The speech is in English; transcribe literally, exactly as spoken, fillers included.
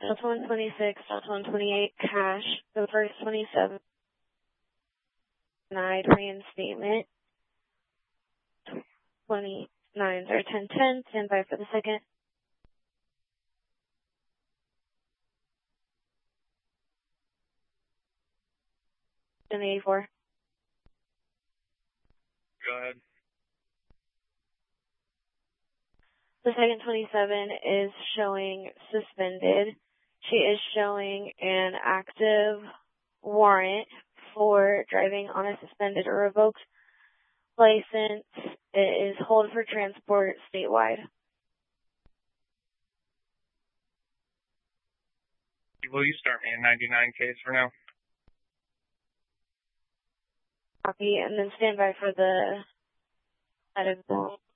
Delta one twenty-six, Delta one twenty-eight, cash. The first twenty-seven, denied reinstatement. twenty-nines are ten ten, stand by for the second. ten eighty-four. Go ahead. The second twenty-seven is showing suspended. She is showing an active warrant for driving on a suspended or revoked license. It is hold for transport statewide. Will you start me a ninety-nine case for now? Copy, and then stand by for the head of the